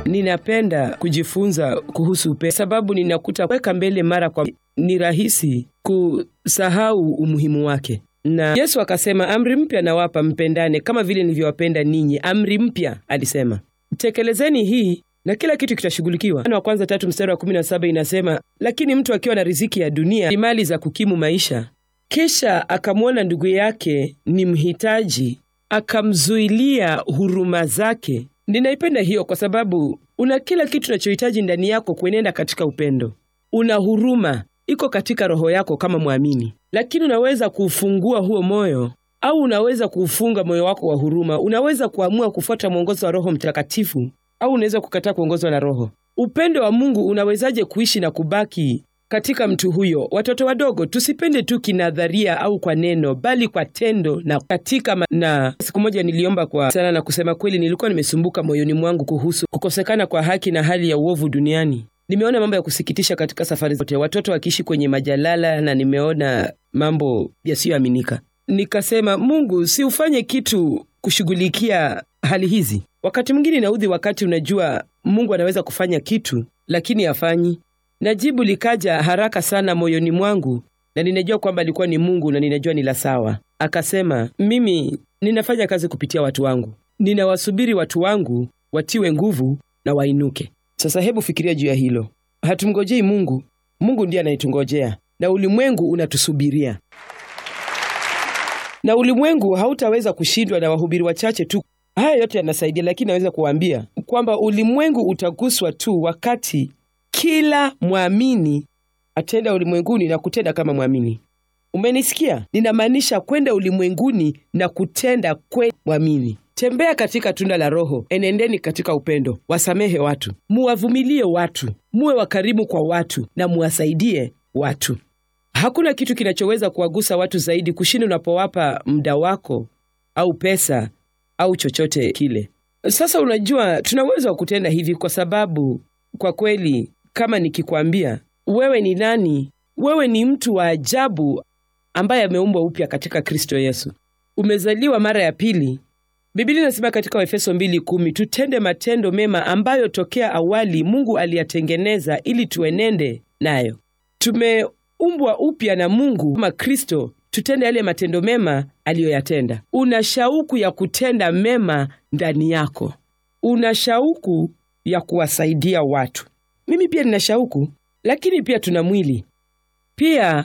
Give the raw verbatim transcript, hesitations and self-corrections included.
ninapenda kujifunza kuhusu upendo, sababu ninakuta weka mbele mara kwa ni rahisi kusahau umuhimu wake. Na Yesu akasema, amri mpya nawapa, mpendane kama vile nilivyowapenda ninyi. Amri mpya alisema, tekelezeni hii na kila kitu kitashughulikiwa. Yohana wa kwanza tatu mstari wa kumi na saba inasema, lakini mtu akiwa na riziki ya dunia, ni mali za kukimu maisha, kisha akamwona ndugu yake ni mhitaji, akamzuilia huruma zake. Ninaipenda hiyo kwa sababu una kila kitu unachohitaji ndani yako kuenenda katika upendo. Una huruma iko katika roho yako kama muamini, lakini unaweza kufungua huo moyo au unaweza kufunga moyo wako wa huruma. Unaweza kuamua kufuata mwongozo wa Roho Mtakatifu au unaweza kukataa kuongozwa na Roho. Upendo wa Mungu unawezaje kuishi na kubaki katika mtu huyo? Watoto wadogo, tusipende tu kinadharia au kwa neno, bali kwa tendo na katika ma... na siku moja niliomba kwa sana na kusema kweli nilikuwa nimesumbuka moyoni mwangu kuhusu kukosekana kwa haki na hali ya uovu duniani. Nimeona mambo ya kusikitisha katika safari zote, watoto wakiishi kwenye majalala, na nimeona mambo yasiyoaminika. Nikasema, Mungu, si ufanye kitu kushughulikia hali hizi? Wakati mwingine naudhi wakati unajua Mungu anaweza kufanya kitu lakini hafanyi. Na jibu likaja haraka sana moyoni mwangu, na ninajua kwamba alikuwa ni Mungu na ninajua ni la sawa. Akasema, mimi ninafanya kazi kupitia watu wangu. Ninawasubiri watu wangu watiwe nguvu na wainuke. Sasa hebu fikiria juu ya hilo. Hatumngojei Mungu, Mungu ndiye anayetungojea, na ulimwengu unatusubiria. Na ulimwengu hautaweza kushindwa na wahubiri wachache tu. Haya yote yanasaidia, lakini naweza kuambia kwamba ulimwengu utaguswa tu wakati kila muamini atenda ulimwenguni na kutenda kama muamini. Umenisikia? Ninamaanisha kwenda ulimwenguni na kutenda kwa muamini. Tembea katika tunda la Roho, enendeni katika upendo, wasamehe watu, muwavumilie watu, muwe wakarimu kwa watu na muwasaidie watu. Hakuna kitu kinachoweza kuwagusa watu zaidi kushinda unapowapa muda wako au pesa au chochote kile. Sasa unajua tunaweza kutenda hivi kwa sababu kwa kweli kama nikikwambia wewe ni nani, wewe ni mtu wa ajabu ambaye ameumbwa upya katika Kristo Yesu. Umezaliwa mara ya pili. Biblia inasema katika Efeso mbili kumi, tutende matendo mema ambayo tokea awali Mungu aliyatengeneza ili tuenende nayo. Tumeumbwa upya na Mungu kama Kristo, tutende yale matendo mema aliyoyatenda. Una shauku ya kutenda mema ndani yako. Una shauku ya kuwasaidia watu. Mimi pia nina shauku, lakini pia tuna mwili. Pia